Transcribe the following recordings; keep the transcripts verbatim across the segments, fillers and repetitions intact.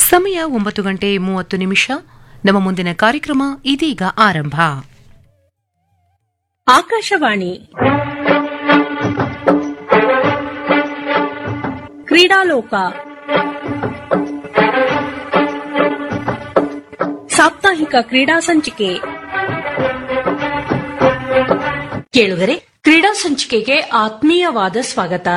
ಸಮಯ ಒಂಬತ್ತು ಗಂಟೆ ಮೂವತ್ತು ನಿಮಿಷ. ನಮ್ಮ ಮುಂದಿನ ಕಾರ್ಯಕ್ರಮ ಇದೀಗ ಆರಂಭ. ಆಕಾಶವಾಣಿ ಕ್ರೀಡಾಲೋಕ ಸಾಪ್ತಾಹಿಕ ಕ್ರೀಡಾ ಸಂಚಿಕೆ. ಕೇಳುಗರೆ, ಕ್ರೀಡಾ ಸಂಚಿಕೆಗೆ ಆತ್ಮೀಯವಾದ ಸ್ವಾಗತ.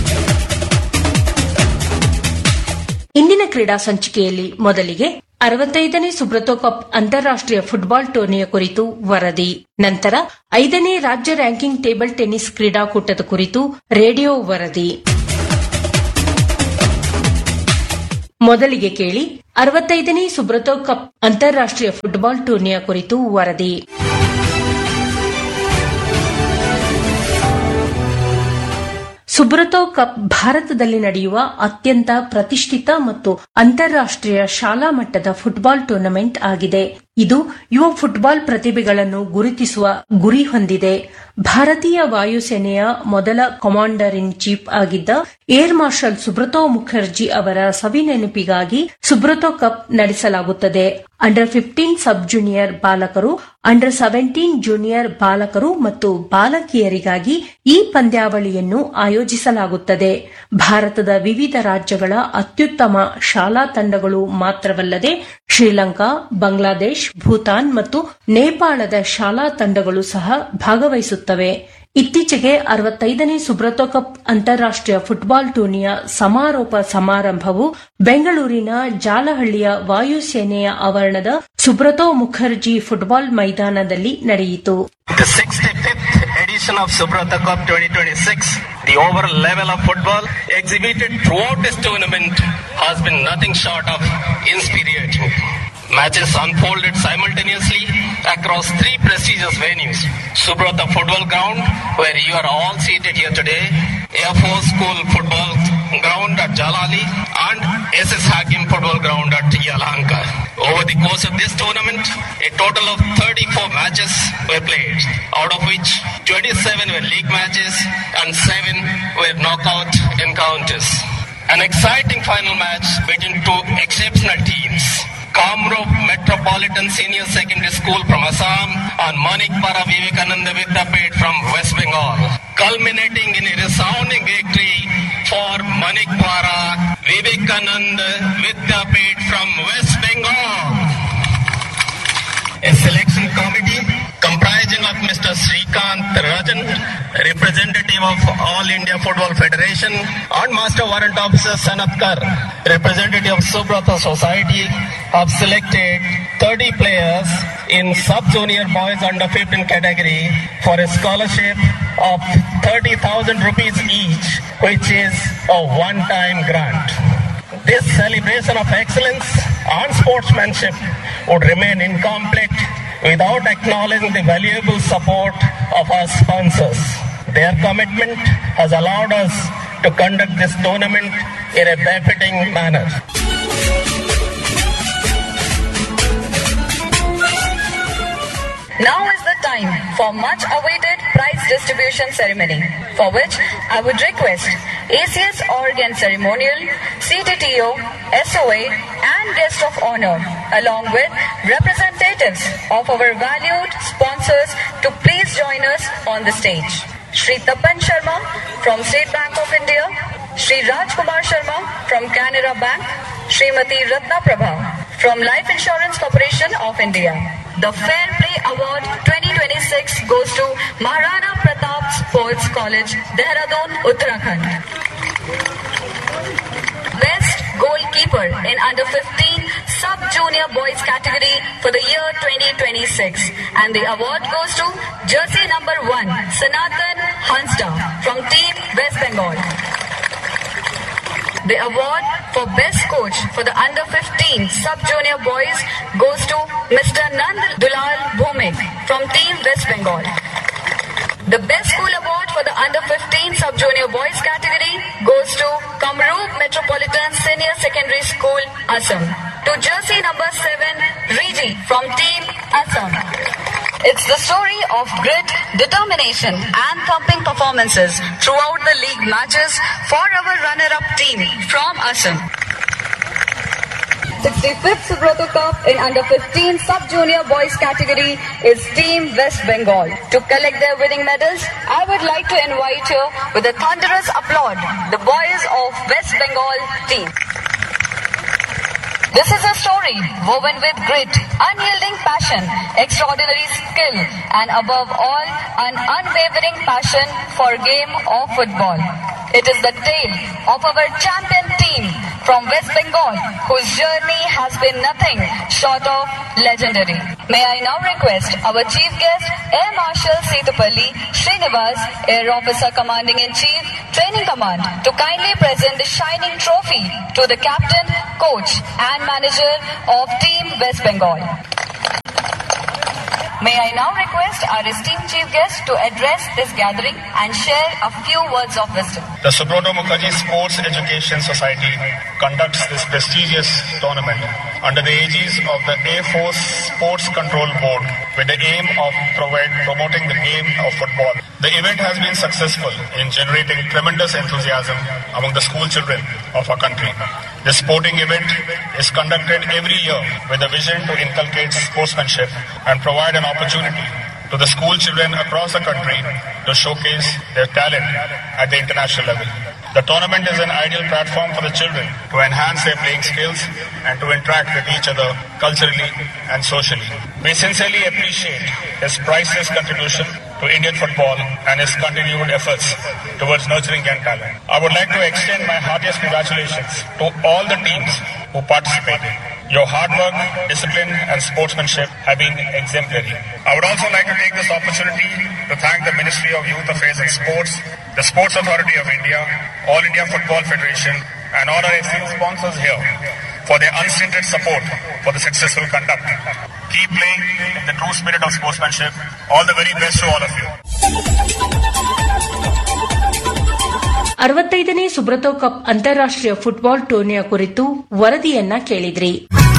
ಇಂದಿನ ಕ್ರೀಡಾ ಸಂಚಿಕೆಯಲ್ಲಿ ಮೊದಲಿಗೆ ಅರವತ್ತೈದನೇ ಸುಬ್ರತೋ ಕಪ್ ಅಂತಾರಾಷ್ಟೀಯ ಫುಟ್ಬಾಲ್ ಟೂರ್ನಿಯ ಕುರಿತು ವರದಿ, ನಂತರ ಐದನೇ ರಾಜ್ಯ ರ್ಯಾಂಕಿಂಗ್ ಟೇಬಲ್ ಟೆನ್ನಿಸ್ ಕ್ರೀಡಾಕೂಟದ ಕುರಿತು ರೇಡಿಯೋ ವರದಿ. ಮೊದಲಿಗೆ ಕೇಳಿ ಅರವತ್ತೈದನೇ ಸುಬ್ರತೋ ಕಪ್ ಅಂತಾರಾಷ್ಟೀಯ ಫುಟ್ಬಾಲ್ ಟೂರ್ನಿಯ ಕುರಿತು ವರದಿ. ಸುಬ್ರತೋ ಕಪ್ ಭಾರತದಲ್ಲಿ ನಡೆಯುವ ಅತ್ಯಂತ ಪ್ರತಿಷ್ಠಿತ ಮತ್ತು ಅಂತಾರಾಷ್ಟೀಯ ಶಾಲಾ ಮಟ್ಟದ ಫುಟ್ಬಾಲ್ ಟೂರ್ನಮೆಂಟ್ ಆಗಿದೆ. ಇದು ಯುವ ಫುಟ್ಬಾಲ್ ಪ್ರತಿಭೆಗಳನ್ನು ಗುರುತಿಸುವ ಗುರಿ ಹೊಂದಿದೆ. ಭಾರತೀಯ ವಾಯುಸೇನೆಯ ಮೊದಲ ಕಮಾಂಡರ್ ಇನ್ ಚೀಫ್ ಆಗಿದ್ದ ಏರ್ ಮಾರ್ಷಲ್ ಸುಬ್ರತೋ ಮುಖರ್ಜಿ ಅವರ ಸವಿನೆನಪಿಗಾಗಿ ಸುಬ್ರತೋ ಕಪ್ ನಡೆಸಲಾಗುತ್ತದೆ. ಅಂಡರ್ ಫಿಫ್ಟೀನ್ ಸಬ್ ಜೂನಿಯರ್ ಬಾಲಕರು, ಅಂಡರ್ ಸೆವೆಂಟೀನ್ ಜೂನಿಯರ್ ಬಾಲಕರು ಮತ್ತು ಬಾಲಕಿಯರಿಗಾಗಿ ಈ ಪಂದ್ಯಾವಳಿಯನ್ನು ಆಯೋಜಿಸಲಾಗುತ್ತದೆ. ಭಾರತದ ವಿವಿಧ ರಾಜ್ಯಗಳ ಅತ್ಯುತ್ತಮ ಶಾಲಾ ತಂಡಗಳು ಮಾತ್ರವಲ್ಲದೆ ಶ್ರೀಲಂಕಾ, ಬಾಂಗ್ಲಾದೇಶ್, ಭೂತಾನ್ ಮತ್ತು ನೇಪಾಳದ ಶಾಲಾ ತಂಡಗಳು ಸಹ ಭಾಗವಹಿಸುತ್ತವೆ. ಇತ್ತೀಚೆಗೆ ಅರವತ್ತೈದನೇ ಸುಬ್ರತೋ ಕಪ್ ಅಂತಾರಾಷ್ಟೀಯ ಫುಟ್ಬಾಲ್ ಟೂರ್ನಿಯ ಸಮಾರೋಪ ಸಮಾರಂಭವು ಬೆಂಗಳೂರಿನ ಜಾಲಹಳ್ಳಿಯ ವಾಯುಸೇನೆಯ ಆವರಣದ ಸುಬ್ರತೋ ಮುಖರ್ಜಿ ಫುಟ್ಬಾಲ್ ಮೈದಾನದಲ್ಲಿ ನಡೆಯಿತು. The sixty-fifth edition of Subrata Cup twenty twenty-six, the overall level of football exhibited throughout this tournament has been nothing short of inspiriting. Matches unfolded simultaneously across three prestigious venues: Subrata Football Ground, where you are all seated here today, Air Force School Football Ground at Jalali, and S S Hakim Football Ground at Yelahanka. Over the course of this tournament, a total of thirty-four matches were played, out of which twenty-seven were league matches and seven were knockout encounters. An exciting final match between two exceptional teams, Kamrup Metropolitan Senior Secondary School from Assam and Manikpara Vivekananda Vidyapith from West Bengal, culminating in a resounding victory for Manikpara Vivekananda Vidyapith from West Bengal. A selection committee comprising of Mister Srikanth Rajan, representative of All India Football Federation, and Master Warrant Officer Sanat Kar, representative of Subrata Society, have selected thirty players in sub-junior boys under fifteen category for a scholarship of thirty thousand rupees each, which is a one-time grant. This celebration of excellence and sportsmanship would remain incomplete without acknowledging the valuable support of our sponsors. Their commitment has allowed us to conduct this tournament in a befitting manner. Now is the time for much awaited prize distribution ceremony, for which I would request A C S Organ Ceremonial, C T T O, S O A and guest of honor, along with representatives of our valued sponsors, to please join us on the stage. Shri Tapan Sharma from State Bank of India, Shri Rajkumar Sharma from Canara Bank, Srimati Ratna Prabha from Life Insurance Corporation of India. The Fair Play Award twenty twenty-six goes to Maharana Pratap Sports College, Dehradun, Uttarakhand. Best Goalkeeper in Under fifteen Sub-Junior Boys category for the year twenty twenty-six. And the award goes to Jersey number one, Sanatan Hansda from Team West Bengal. The award for Best Coach for the Under fifteen Sub-Junior Boys goes to Mister Nand Dulal Bhumik from Team West Bengal. The Best School Award for the Under fifteen Sub-Junior Boys category goes to Kamrup Metropolitan Senior Secondary School, Assam. To Jersey number seven, Riji from Team Assam. It's the story of grit, determination and thumping performances throughout the league matches for our runner-up team from Assam. sixty-fifth Subrata Cup in under fifteen sub-junior boys category is Team West Bengal. To collect their winning medals, I would like to invite you with a thunderous applaud the boys of West Bengal team. This is a story woven with grit, unyielding passion, extraordinary skill, and above all, an unwavering passion for game of football. It is the tale of our champion team from West Bengal, whose journey has been nothing short of legendary. May I now request our Chief Guest, Air Marshal Setupalli Srinivas, Air Officer Commanding-in-Chief, Training Command, to kindly present the shining trophy to the Captain, Coach and Manager of Team West Bengal. May I now request our esteemed Chief Guest to address this gathering and share a few words of wisdom. The Subrata Mukherjee Sports Education Society conducts this prestigious tournament under the aegis of the Air Force Sports Control Board with the aim of provide, promoting the game of football. The event has been successful in generating tremendous enthusiasm among the school children of our country. This sporting event is conducted every year with a vision to inculcate sportsmanship and provide an opportunity to the school children across the country to showcase their talent at the international level. The tournament is an ideal platform for the children to enhance their playing skills and to interact with each other culturally and socially. We sincerely appreciate his priceless contribution to Indian football and his continued efforts towards nurturing young talent. I would like to extend my heartiest congratulations to all the teams who participated. Your hard work, discipline and sportsmanship have been exemplary. I would also like to take this opportunity to thank the Ministry of Youth Affairs and Sports, the Sports Authority of India, All India Football Federation and all our esteemed sponsors here for their unstinted support for the successful conduct. Keep playing in the true spirit of sportsmanship. All the very best to all of you. ಅರವತ್ತೈದನೇ Subroto cup ಅಂತಾರಾಷ್ಟ್ರೀಯ football ಟೂರ್ನಿಯ ಕುರಿತು ವರದಿಯನ್ನ ಕೇಳಿದ್ರಿ.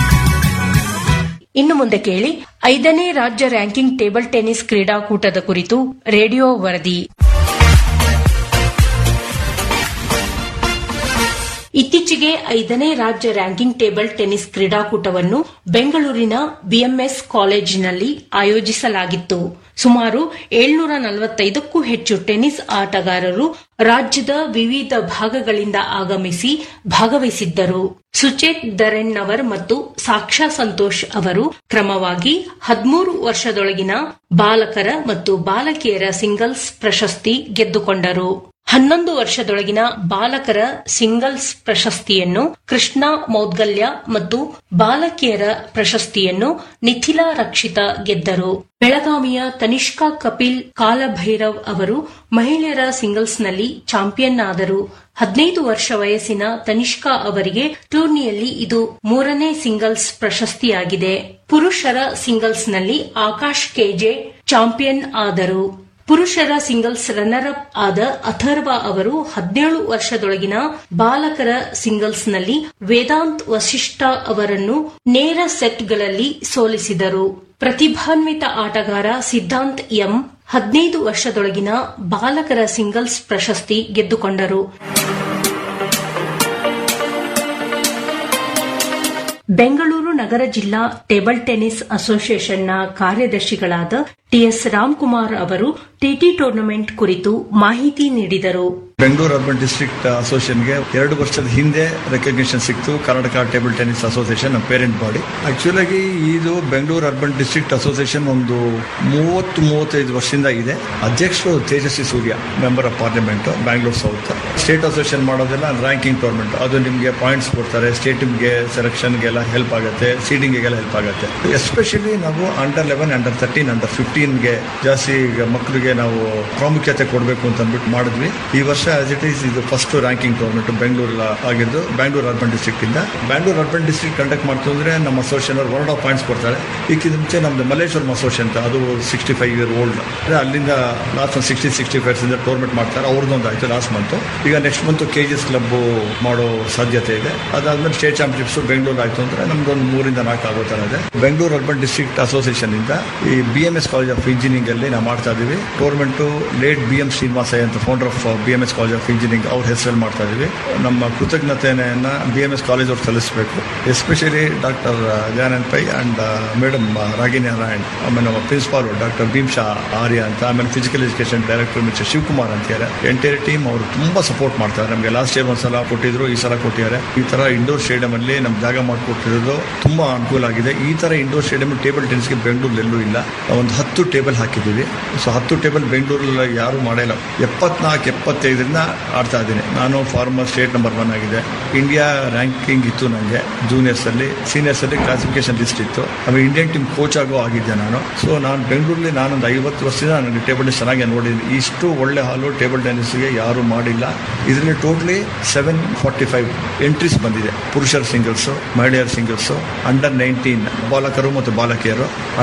ಇನ್ನು ಮುಂದೆ ಕೇಳಿ ಐದನೇ ರಾಜ್ಯ ರ್ಯಾಂಕಿಂಗ್ ಟೇಬಲ್ ಟೆನ್ನಿಸ್ ಕ್ರೀಡಾಕೂಟದ ಕುರಿತು ರೇಡಿಯೋ ವರದಿ. ಇತ್ತೀಚೆಗೆ ಐದನೇ ರಾಜ್ಯ ರ್ಯಾಂಕಿಂಗ್ ಟೇಬಲ್ ಟೆನ್ನಿಸ್ ಕ್ರೀಡಾಕೂಟವನ್ನು ಬೆಂಗಳೂರಿನ ಬಿಎಂಎಸ್ ಕಾಲೇಜಿನಲ್ಲಿ ಆಯೋಜಿಸಲಾಗಿತ್ತು. ಸುಮಾರು ಏಳ್ನೂರ ನಲವತ್ತೈದಕ್ಕೂ ಹೆಚ್ಚು ಟೆನ್ನಿಸ್ ಆಟಗಾರರು ರಾಜ್ಯದ ವಿವಿಧ ಭಾಗಗಳಿಂದ ಆಗಮಿಸಿ ಭಾಗವಹಿಸಿದ್ದರು. ಸುಚೇತ್ ದರೆನ್ನವರ್ ಮತ್ತು ಸಾಕ್ಷಾ ಸಂತೋಷ್ ಅವರು ಕ್ರಮವಾಗಿ ಹದಿಮೂರು ವರ್ಷದೊಳಗಿನ ಬಾಲಕರ ಮತ್ತು ಬಾಲಕಿಯರ ಸಿಂಗಲ್ಸ್ ಪ್ರಶಸ್ತಿ ಗೆದ್ದುಕೊಂಡರು. ಹನ್ನೊಂದು ವರ್ಷದೊಳಗಿನ ಬಾಲಕರ ಸಿಂಗಲ್ಸ್ ಪ್ರಶಸ್ತಿಯನ್ನು ಕೃಷ್ಣ ಮೌದ್ಗಲ್ಯ ಮತ್ತು ಬಾಲಕಿಯರ ಪ್ರಶಸ್ತಿಯನ್ನು ನಿಥಿಲಾ ರಕ್ಷಿತ ಗೆದ್ದರು. ಬೆಳಗಾವಿಯ ತನಿಷ್ಕಾ ಕಪಿಲ್ ಕಾಲಭೈರವ್ ಅವರು ಮಹಿಳೆಯರ ಸಿಂಗಲ್ಸ್ನಲ್ಲಿ ಚಾಂಪಿಯನ್ ಆದರು. ಹದಿನೈದು ವರ್ಷ ವಯಸ್ಸಿನ ತನಿಷ್ಕಾ ಅವರಿಗೆ ಟೂರ್ನಿಯಲ್ಲಿ ಇದು ಮೂರನೇ ಸಿಂಗಲ್ಸ್ ಪ್ರಶಸ್ತಿಯಾಗಿದೆ. ಪುರುಷರ ಸಿಂಗಲ್ಸ್ನಲ್ಲಿ ಆಕಾಶ್ ಕೆಜೆ ಚಾಂಪಿಯನ್ ಆದರು. ಪುರುಷರ ಸಿಂಗಲ್ಸ್ ರನ್ನರ್ ಅಪ್ ಆದ ಅಥರ್ವ ಅವರು ಹದಿನೇಳು ವರ್ಷದೊಳಗಿನ ಬಾಲಕರ ಸಿಂಗಲ್ಸ್ನಲ್ಲಿ ವೇದಾಂತ್ ವಸಿಷ್ಠ ಅವರನ್ನು ನೇರ ಸೆಟ್ಗಳಲ್ಲಿ ಸೋಲಿಸಿದರು. ಪ್ರತಿಭಾನ್ವಿತ ಆಟಗಾರ ಸಿದ್ಧಾಂತ್ ಎಂ ಹದಿನೈದು ವರ್ಷದೊಳಗಿನ ಬಾಲಕರ ಸಿಂಗಲ್ಸ್ ಪ್ರಶಸ್ತಿ ಗೆದ್ದುಕೊಂಡರು. ಬೆಂಗಳೂರು ನಗರ ಜಿಲ್ಲಾ ಟೇಬಲ್ ಟೆನ್ನಿಸ್ ಅಸೋಸಿಯೇಷನ್ನ ಕಾರ್ಯದರ್ಶಿಗಳಾದ ಟಿಎಸ್ ರಾಮ್ಕುಮಾರ್ ಅವರು ಟಿಟಿ ಟೂರ್ನಮೆಂಟ್ ಕುರಿತು ಮಾಹಿತಿ ನೀಡಿದರು. ಬೆಂಗಳೂರು ಅರ್ಬನ್ ಡಿಸ್ಟ್ರಿಕ್ಟ್ ಅಸೋಸಿಯೇಷನ್ಗೆ ಎರಡು ವರ್ಷದ ಹಿಂದೆ ರೆಕಗ್ನಿಷನ್ ಸಿಕ್ತು. ಕರ್ನಾಟಕ ಟೇಬಲ್ ಟೆನ್ನಿಸ್ ಅಸೋಸಿಯೇಷನ್ ನಮ್ಮ ಪೇರೆಂಟ್ ಬಾಡಿ. ಆಕ್ಚುಲ್ ಆಗಿ ಇದು ಬೆಂಗಳೂರು ಅರ್ಬನ್ ಡಿಸ್ಟ್ರಿಕ್ಟ್ ಅಸೋಸಿಯೇಷನ್ ಒಂದು ಮೂವತ್ತು ಮೂವತ್ತೈದು ವರ್ಷದಿಂದ ಇದೆ. ಅಧ್ಯಕ್ಷರು Tejasvi Surya, member of parliament, Bangalore south. State association ಮಾಡೋದೆಲ್ಲ ರ್ಯಾಂಕಿಂಗ್ ಟೂರ್ನಮೆಂಟ್, ಅದು ನಿಮಗೆ ಪಾಯಿಂಟ್ಸ್ ಕೊಡ್ತಾರೆ. ಸ್ಟೇಟ್ ಟೀಮ್ಗೆ ಸೆಲೆಕ್ಷನ್ಗೆಲ್ಲ ಹೆಲ್ಪ್ ಆಗುತ್ತೆ, ಸೀಡಿಂಗಿಗೆಲ್ಲ ಹೆಲ್ಪ್ ಆಗುತ್ತೆ. ಎಸ್ಪೆಷಲಿ ನಾವು under eleven, under thirteen, under ಫಿಫ್ಟೀನ್ಗೆ ಜಾಸ್ತಿ ಮಕ್ಕಳಿಗೆ ನಾವು ಪ್ರಾಮುಖ್ಯತೆ ಕೊಡಬೇಕು ಅಂತ ಅಂದ್ಬಿಟ್ಟು ಮಾಡಿದ್ವಿ. ಈ ವರ್ಷ ಆಸ್ ಇಟ್ ಈಸ್ ಇದು ಫಸ್ಟ್ ರ್ಯಾಂಕಿಂಗ್ ಟೂರ್ನಮೆಂಟ್ ಬೆಂಗಳೂರು ಆಗಿದ್ದು ಬ್ಯಾಂಗ್ಳೂರ್ ಅರ್ಬನ್ ಡಿಸ್ಟ್ರಿಕ್ಟ್ ಇಂದ. ಬ್ಯಾಂಗ್ಳೂರ್ ಅರ್ಬನ್ ಡಿಸ್ಟ್ರಿಕ್ಟ್ ಕಂಡಕ್ಟ್ ಮಾಡ್ತಂದ್ರೆ ನಮ್ಮ ಅಸೋಸಿಯೇಷನ್ ಅವರು ವರ್ಲ್ಡ್ ಆಫ್ ಪಾಯಿಂಟ್ಸ್ ಕೊಡ್ತಾರೆ. ಇದಕ್ಕಿಂತ ಮುಂಚೆ ನಮ್ದು ಮಲ್ಲೇಶ್ವರಂ ಅಸೋಸಿಯೇಷನ್ ಅಂತ, ಅದು ಸಿಕ್ಸ್ಟಿ ಫೈವ್ ಇಯರ್ ಓಲ್ಡ್, ಅಲ್ಲಿಂದ ಲಾಸ್ಟ್ ಒಂದು ಸಿಕ್ಸ್ಟಿ ಸಿಕ್ಸ್ಟಿ ಫೈವ್ ಇಂದ ಟೂರ್ನಮೆಂಟ್ ಮಾಡ್ತಾರೆ. ಅವ್ರದ್ದೊಂದು ಆಯ್ತು ಲಾಸ್ಟ್ ಮಂತ್. ಈಗ ನೆಕ್ಸ್ಟ್ ಮಂತ್ ಕೆಜಿಎಸ್ ಕ್ಲಬ್ ಮಾಡೋ ಸಾಧ್ಯತೆ ಇದೆ. ಅದಾದ್ಮೇಲೆ ಸ್ಟೇಟ್ ಚಾಂಪಿಯನ್ಶಿಪ್ಸ್ ಬೆಂಗಳೂರು ಆಯ್ತು ಅಂದ್ರೆ ನಮ್ದೊಂದು ಮೂರಿಂದ ನಾಲ್ಕು ಆಗೋ ತರ ಇದೆ. ಬೆಂಗಳೂರು ಅರ್ಬನ್ ಡಿಸ್ಟ್ರಿಕ್ಟ್ ಅಸೋಸಿಯೇಷನ್ ಇಂದ ಈ ಬಿಎಂಎಸ್ ಕಾಲೇಜ್ ಆಫ್ ಇಂಜಿನಿಯರಿಂಗ್ ಅಲ್ಲಿ ನಾವು ಮಾಡ್ತಾ ಇದೀವಿ tournament. Late B M Srinivasaiah ಅಂತ founder of BMS college of engineering ಅವ್ರ ಹೆಸರಲ್ಲಿ ಮಾಡ್ತಾ ಇದೀವಿ. ನಮ್ಮ ಕೃತಜ್ಞತೆಯನ್ನ ಬಿ ಎಂ ಎಸ್ ಕಾಲೇಜ್ ಅವ್ರು ಸಲ್ಲಿಸಬೇಕು. Especially doctor Dayanand pi and madam Ragini Narayan, ಆಮೇಲೆ ನಮ್ಮ ಪ್ರಿನ್ಸಿಪಾಲ್ ಡಾಕ್ಟರ್ ಭೀಮ್ಶಾ ಆರ್ಯ ಅಂತ, ಆಮೇಲೆ physical education director mister Shivakumar ಅಂತಾರೆ. ಎಂಟೈರ್ ಟೀಮ್ ಅವರು ತುಂಬಾ ಸಪೋರ್ಟ್ ಮಾಡ್ತಾರೆ ನಮಗೆ. ಲಾಸ್ಟ್ ಇಯರ್ ಒಂದ್ಸಲ ಕೊಟ್ಟಿದ್ರು, ಈ ಸಲ ಕೊಟ್ಟಿದ್ದಾರೆ. ಈ ತರ ಇಂಡೋರ್ ಸ್ಟೇಡಿಯಂ ಅಲ್ಲಿ ನಮ್ ಜಾಗ ಮಾಡಿಕೊಟ್ಟಿರೋದು ತುಂಬಾ ಅನುಕೂಲ ಆಗಿದೆ. ಈ ತರ ಇಂಡೋರ್ ಸ್ಟೇಡಿಯಂ ಟೇಬಲ್ ಟೆನ್ನಿಸ್ಗೆ ಬೆಂಗಳೂರಲ್ಲಿ ಎಲ್ಲೂ ಇಲ್ಲ. ಒಂದು ಹತ್ತು ಟೇಬಲ್ ಹಾಕಿದ್ದೀವಿ. ಸೊ ಹತ್ತು ಟೇಬಲ್ ಬೆಂಗಳೂರಲ್ಲಿ ಯಾರು ಮಾಡಿಲ್ಲ. ಎಪ್ಪತ್ನಾಲ್ಕು ಎಪ್ಪತ್ತೈದರಿಂದ ಆಡ್ತಾ ಇದ್ದೀನಿ ನಾನು. ಫಾರ್ಮರ್ ಸ್ಟೇಟ್ ನಂಬರ್ ಒನ್ ಆಗಿದೆ. ಇಂಡಿಯಾ ರ್ಯಾಂಕಿಂಗ್ ಇತ್ತು ನನಗೆ ಜೂನಿಯರ್ಸ್ ಅಲ್ಲಿ. ಸೀನಿಯರ್ಸ್ ಅಲ್ಲಿ ಕ್ಲಾಸಿಫಿಕೇಶನ್ ಲಿಸ್ಟ್ ಇತ್ತು. ಆಮೇಲೆ ಇಂಡಿಯನ್ ಟೀಮ್ ಕೋಚ್ ಆಗೋ ಆಗಿದ್ದೆ ನಾನು. ಸೊ ನಾನು ಬೆಂಗಳೂರಲ್ಲಿ ನಾನೊಂದು ಐವತ್ತು ವರ್ಷದಿಂದ ನನಗೆ ಟೇಬಲ್ ಟೆನ್ನಿಸ್ ಚೆನ್ನಾಗಿ ನೋಡಿದ್ದೀನಿ. ಇಷ್ಟು ಒಳ್ಳೆ ಹಾಲು ಟೇಬಲ್ ಟೆನ್ನಿಸ್ಗೆ ಯಾರು ಮಾಡಿಲ್ಲ. ಇದರಲ್ಲಿ totally seven forty five entries ಬಂದಿದೆ. ಪುರುಷರ ಸಿಂಗಲ್ಸ್, ಮಹಿಳೆಯರ ಸಿಂಗಲ್ಸ್, ಅಂಡರ್ ನೈನ್ಟೀನ್ ಬಾಲಕರು ಮತ್ತು ಬಾಲಕಿಯರು,